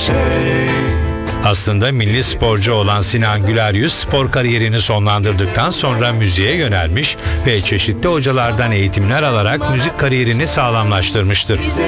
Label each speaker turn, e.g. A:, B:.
A: Aslında milli sporcu olan Sinan Güler Yüz spor kariyerini sonlandırdıktan sonra müziğe yönelmiş ve çeşitli hocalardan eğitimler alarak müzik kariyerini sağlamlaştırmıştır.